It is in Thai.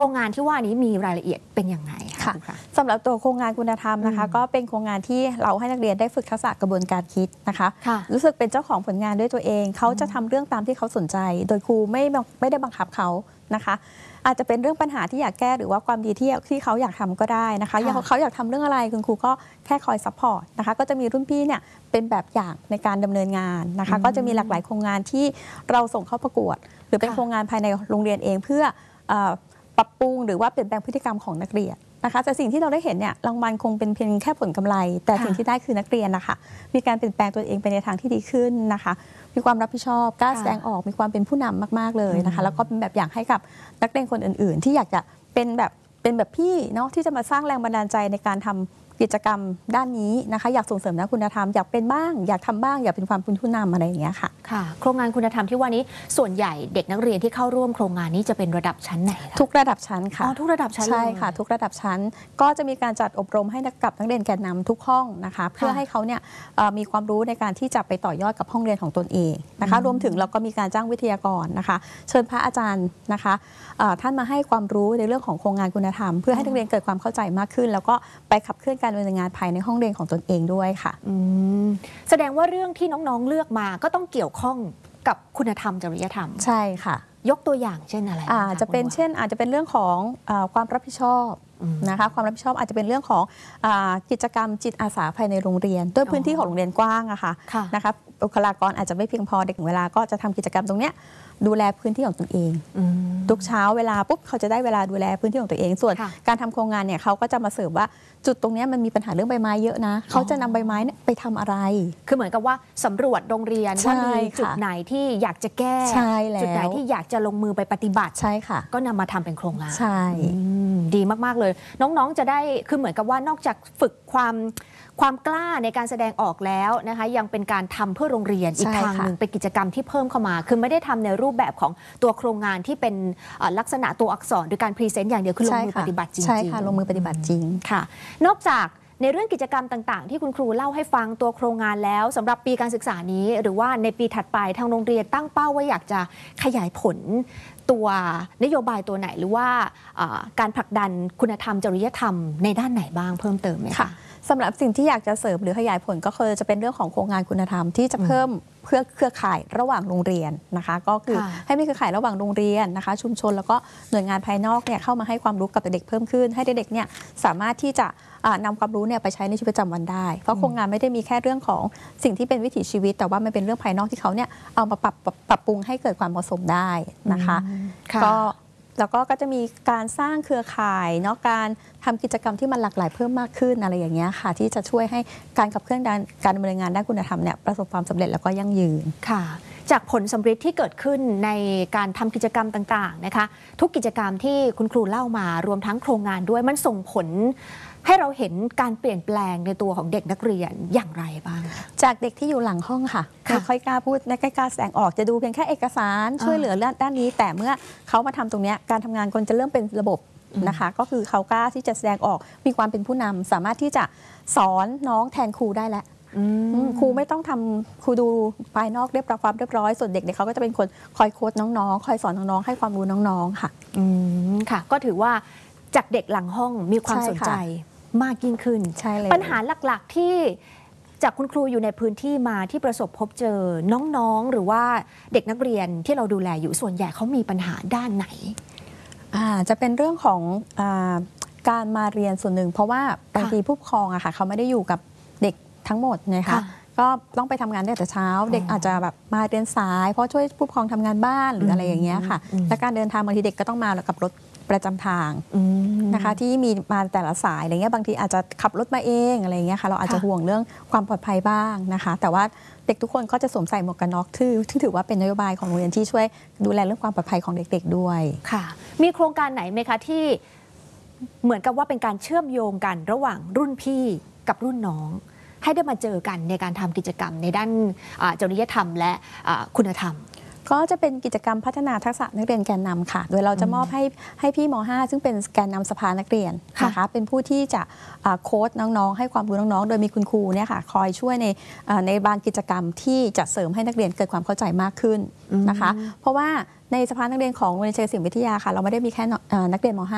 โครงงานที่ว่านี้มีรายละเอียดเป็นยังไงคะสำหรับตัวโครงงานคุณธรรมนะคะก็เป็นโครงงานที่เราให้นักเรียนได้ฝึกทักษะกระบวนการคิดนะคะรู้สึกเป็นเจ้าของผลงานด้วยตัวเองเขาจะทำเรื่องตามที่เขาสนใจโดยครูไม่ได้บังคับเขานะคะอาจจะเป็นเรื่องปัญหาที่อยากแก้หรือว่าความดีที่เขาอยากทำก็ได้นะคะเขาอยากทำเรื่องอะไรคุณครูก็แค่คอยซัพพอร์ตนะคะก็จะมีรุ่นพี่เนี่ยเป็นแบบอย่างในการดำเนินงานนะคะก็จะมีหลากหลายโครงงานที่เราส่งเข้าประกวดหรือเป็นโครงงานภายในโรงเรียนเองเพื่อปรับปรุงหรือว่าเปลี่ยนแปลงพฤติกรรมของนักเรียนนะคะแต่สิ่งที่เราได้เห็นเนี่ยรางวัลคงเป็นเพียงแค่ผลกำไรแต่สิ่งที่ได้คือนักเรียนนะคะมีการเปลี่ยนแปลงตัวเองไปในทางที่ดีขึ้นนะคะมีความรับผิดชอบกล้าแสดงออกมีความเป็นผู้นำมากๆเลยนะคะแล้วก็เป็นแบบอย่างให้กับนักเรียนคนอื่นๆที่อยากจะเป็นแบบพี่เนาะที่จะมาสร้างแรงบันดาลใจในการทำกิจกรรมด้านนี้นะคะอยากส่งเสริมด้านคุณธรรมอยากเป็นบ้างอยากทำบ้างอยากเป็นความเป็นผู้นำอะไรอย่างเงี้ยค่ะโครงงานคุณธรรมที่ว่านี้ส่วนใหญ่เด็กนักเรียนที่เข้าร่วมโครงงานนี้จะเป็นระดับชั้นไหนทุกระดับชั้นค่ะทุกระดับชั้นใช่ค่ะทุกระดับชั้นก็จะมีการจัดอบรมให้กับนักเรียนแกนนำทุกห้องนะคะเพื่อให้เขาเนี่ยมีความรู้ในการที่จะไปต่อยอดกับห้องเรียนของตนเองนะคะรวมถึงเราก็มีการจ้างวิทยากรนะคะเชิญพระอาจารย์นะคะท่านมาให้ความรู้ในเรื่องของโครงงานคุณธรรมเพื่อให้นักเรียนเกิดความเข้าใจมากขึ้นแล้วก็ไปขับเคลื่อนการดำเนินงานภายในห้องเรียนของตนเองด้วยค่ะแสดงว่าเรื่องที่น้องๆเลือกมาก็ต้องเกี่ยวข้องกับคุณธรรมจริยธรรมใช่ค่ะยกตัวอย่างเช่นอะไรจะเป็นเช่นอาจจะเป็นเรื่องของความรับผิดชอบนะคะความรับผิดชอบอาจจะเป็นเรื่องของกิจกรรมจิตอาสาภายในโรงเรียนด้วยพื้นที่ของโรงเรียนกว้างอะค่ะนะคะบุคลากรอาจจะไม่เพียงพอเด็กถึงเวลาก็จะทำกิจกรรมตรงเนี้ยดูแลพื้นที่ของตนเองทุกเช้าเวลาปุ๊บเขาจะได้เวลาดูแลพื้นที่ของตัวเองส่วนการทำโครงงานเนี่ยเขาก็จะมาเสิร์ฟว่าจุดตรงนี้มันมีปัญหาเรื่องใบไม้เยอะนะเขาจะนำใบไม้ไปทำอะไรคือเหมือนกับว่าสำรวจโรงเรียนว่ามีจุดไหนที่อยากจะแก้จุดไหนที่อยากจะลงมือไปปฏิบัติใช่ค่ะก็นำมาทำเป็นโครงงานใช่ดีมากๆเลยน้องๆจะได้คือเหมือนกับว่านอกจากฝึกความกล้าในการแสดงออกแล้วนะคะยังเป็นการทำเพื่อโรงเรียนอีกทางหนึ่งเป็นกิจกรรมที่เพิ่มเข้ามาคือไม่ได้ทำในรูปแบบของตัวโครงงานที่เป็นลักษณะตัวอักษรหรือการพรีเซนต์อย่างเดียวคือลงมือปฏิบัติจริงใช่ค่ะลงมือปฏิบัติจริงค่ะนอกจากในเรื่องกิจกรรมต่างๆที่คุณครูเล่าให้ฟังตัวโครงงานแล้วสำหรับปีการศึกษานี้หรือว่าในปีถัดไปทางโรงเรียนตั้งเป้าว่าอยากจะขยายผลตัวนโยบายตัวไหนหรือว่าการผลักดันคุณธรรมจริยธรรมในด้านไหนบ้างเพิ่มเติมไหมคะสำหรับสิ่งที่อยากจะเสริมหรือขยายผลก็คือจะเป็นเรื่องของโครงงานคุณธรรมที่จะเพิ่มเพื่อเครือข่ายระหว่างโรงเรียนนะคะก็คือให้มีเครือข่ายระหว่างโรงเรียนนะคะชุมชนแล้วก็หน่วยงานภายนอกเนี่ยเข้ามาให้ความรู้กับเด็กเพิ่มขึ้นให้เด็กเนี่ยสามารถที่จะนำความรู้เนี่ยไปใช้ในชีวิตประจำวันได้เพราะโครงงานไม่ได้มีแค่เรื่องของสิ่งที่เป็นวิถีชีวิตแต่ว่ามันเป็นเรื่องภายนอกที่เขาเนี่ยเอามาปรับปรุงให้เกิดความเหมาะสมได้นะคะก็แล้วก็จะมีการสร้างเครือข่ายเนาะการทำกิจกรรมที่มันหลากหลายเพิ่มมากขึ้นอะไรอย่างเงี้ยค่ะที่จะช่วยให้การขับเคลื่อนการดำเนินงานด้านคุณธรรมเนี่ยประสบความสำเร็จแล้วก็ยั่งยืนค่ะจากผลสำเร็จที่เกิดขึ้นในการทำกิจกรรมต่างๆนะคะทุกกิจกรรมที่คุณครูเล่ามารวมทั้งโครงงานด้วยมันส่งผลให้เราเห็นการเปลี่ยนแปลงในตัวของเด็กนักเรียนอย่างไรบ้างจากเด็กที่อยู่หลังห้องค่ะไม่ค่อยกล้าพูดไม่ค่อยกล้าแสดงออกจะดูเพียงแค่เอกสารช่วยเหลือด้านนี้แต่เมื่อเขามาทำตรงนี้การทำงานคนจะเริ่มเป็นระบบนะคะก็คือเขากล้าที่จะแสดงออกมีความเป็นผู้นำสามารถที่จะสอนน้องแทนครูได้แล้วครูไม่ต้องทำครูดูภายนอกความเรียบร้อยส่วนเด็กเขาก็จะเป็นคนคอยโค้ชน้องๆคอยสอนน้องๆให้ความรู้น้องๆค่ะค่ะก็ถือว่าจากเด็กหลังห้องมีความสนใจมากยิ่งขึ้นปัญหาหลักๆที่จากคุณครูอยู่ในพื้นที่มาที่ประสบพบเจอน้องๆหรือว่าเด็กนักเรียนที่เราดูแลอยู่ส่วนใหญ่เขามีปัญหาด้านไหนจะเป็นเรื่องของการมาเรียนส่วนหนึ่งเพราะว่าบางทีผู้ปกครองอะค่ะเขาไม่ได้อยู่กับเด็กทั้งหมดนะคะก็ต้องไปทำงานตั้งแต่เช้าเด็กอาจจะแบบมาเรียนสายเพราะช่วยผู้ปกครองทำงานบ้านหรืออะไรอย่างเงี้ยค่ะและการเดินทางบางทีเด็กก็ต้องมากับรถประจำทางนะคะที่มีมาแต่ละสายอะไรเงี้ยบางทีอาจจะขับรถมาเองอะไรเงี้ยค่ะเราอาจจะห่วงเรื่องความปลอดภัยบ้างนะคะแต่ว่าเด็กทุกคนก็จะสวมใส่หมวกกันน็อกที่ถือว่าเป็นนโยบายของโรงเรียนที่ช่วยดูแลเรื่องความปลอดภัยของเด็กๆด้วยค่ะมีโครงการไหนไหมคะที่เหมือนกับว่าเป็นการเชื่อมโยงกันระหว่างรุ่นพี่กับรุ่นน้องให้ได้มาเจอกันในการทำกิจกรรมในด้านจริยธรรมและคุณธรรมก็จะเป็นกิจกรรมพัฒนาทักษะนักเรียนแกนนำค่ะโดยเราจะมอบให้พี่ม.5 ซึ่งเป็นแกนนำสภานักเรียนนะคะเป็นผู้ที่จะโค้ชน้องๆให้ความรู้น้องๆโดยมีคุณครูเนี่ยค่ะคอยช่วยในบางกิจกรรมที่จะเสริมให้นักเรียนเกิดความเข้าใจมากขึ้นนะคะเพราะว่าในสภานักเรียนของโรงเรียนเชียงศิลป์วิทยาค่ะเราไม่ได้มีแค่นักเรียนม.5